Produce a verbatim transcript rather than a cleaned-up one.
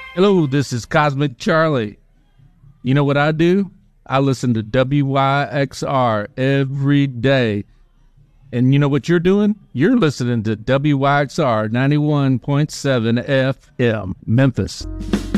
Hello, this is Cosmic Charlie. You know what I do? I listen to W Y X R every day. And you know what you're doing? You're listening to W Y X R ninety-one point seven F M, Memphis.